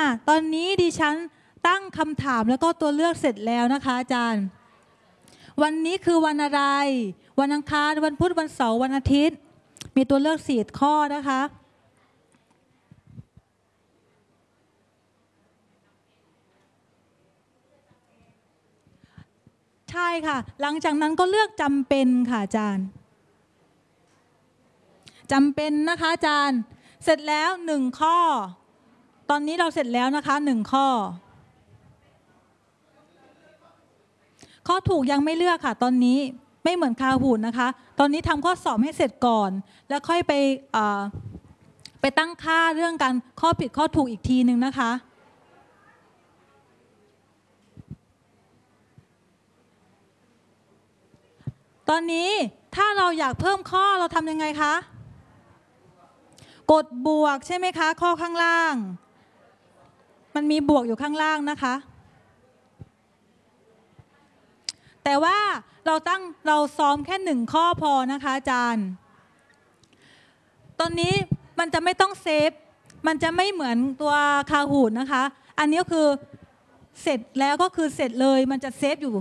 ตอนนี้ดิฉันตั้งคำถามแล้วก็ตัวเลือกเสร็จแล้วนะคะอาจารย์วันนี้คือวันอะไรวันอังคารวันพุธวันเสาร์วันอาทิตย์มีตัวเลือก4ข้อนะคะใช่ค่ะหลังจากนั้นก็เลือกจำเป็นค่ะอาจารย์จำเป็นนะคะอาจารย์เสร็จแล้ว1ข้อตอนนี้เราเสร็จแล้วนะคะ1ข้อถูกยังไม่เลือกค่ะตอนนี้ไม่เหมือนคาหูดนะคะตอนนี้ทำข้อสอบให้เสร็จก่อนแล้วค่อยไปตั้งค่าเรื่องการข้อผิดข้อถูกอีกทีนึงนะคะตอนนี้ถ้าเราอยากเพิ่มข้อเราทำยังไงคะกดบวกใช่ไหมคะข้อข้างล่างมันมีบวกอยู่ข้างล่างนะคะแต่ว่าเราซ้อมแค่1ข้อพอนะคะอาจารย์ตอนนี้มันจะไม่ต้องเซฟมันจะไม่เหมือนตัวคาหูดนะคะอันนี้ก็คือเสร็จแล้วก็คือเสร็จเลยมันจะเซฟอยู่